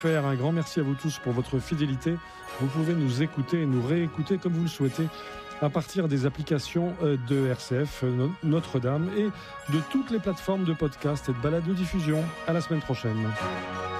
Un grand merci à vous tous pour votre fidélité. Vous pouvez nous écouter et nous réécouter comme vous le souhaitez à partir des applications de RCF, Notre-Dame et de toutes les plateformes de podcast et de balado-diffusion. À la semaine prochaine.